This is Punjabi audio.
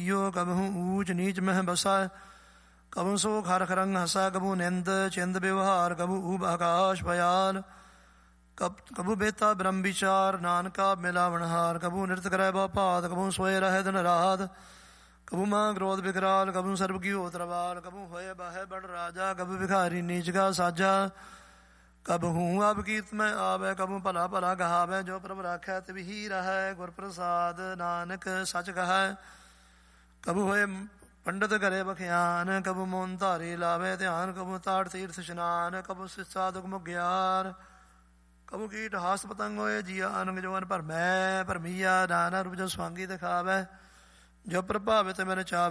ਪਈਓ ਕਬਹੂ ਊਚ ਨੀਚ ਮਹਿ ਬਸੈ ਕਬੂ ਸੋ ਖਰ ਖਰੰਗ ਹਸੈ ਕਬੂ ਨਿੰਦ ਚਿੰਦ ਵਿਵਹਾਰ ਕਬੂ ਊਬ ਆਕਾਸ਼ ਭਿਆਲ ਕਬੂ ਬੇਤਾ ਬ੍ਰਹਮ ਵਿਚਾਰ ਨਾਨਕਾ ਮਿਲਾਵਣਹਾਰ ਕਬੂ ਨਿਰਤ ਕਰੈ ਬਹੁ ਭਾਤ ਕਬੂ ਸੋਏ ਰਹਿ ਦਿਨ ਰਾਤ ਕਬੂ ਮਾਂ ਕ੍ਰੋਧ ਵਿਕਰਾਲ ਕਬੂ ਸਰਬ ਕੀ ਹੋਤਰਵਾਲ ਕਬੂ ਹੋਏ ਬਾਹੈ ਬੜ ਰਾਜਾ ਕਬੂ ਵਿਖਾਰੀ ਨੀਚ ਕਾ ਸਾਜਾ ਕਬਹੂ ਅਬ ਕੀਰਤ ਮੈਂ ਆਵੈ ਕਬੂ ਭਲਾ ਭਲਾ ਗਹਾਵੈ ਜੋ ਪ੍ਰਭ ਰਾਖੈ ਤਿਵਹੀ ਰਹੈ ਗੁਰ ਪ੍ਰਸਾਦ ਨਾਨਕ ਸਚ ਕਹੈ ਕਬੂ ਹੋਏ ਪੰਡਤ ਘਰੇ ਬਖਿਆਨ ਕਬੂ ਮੋਨ ਧਾਰੀ ਲਾਵੇ ਧਿਆਨ ਕਬੂ ਤਾੜ ਤੀਰਥ ਇਸ਼ਨਾਨ ਕਬੂ ਸਿੱਸਾ ਦੁਖ ਮੁਗਿਆਰ ਕਬੂ ਕੀਟ ਹਾਸ ਪਤੰਗ ਹੋਏ ਜੀਆ ਅਨੰਗ ਜੋਨ ਭਰਮੈ ਭਰਮੀਆ ਨਾਨਾ ਰੂਪ ਜੋ ਸਵਾਂਗੀ ਦਿਖਾਵੈ ਜੋ ਪ੍ਰਭਾਵਿਤ ਮੇਰੇ ਚਾਵ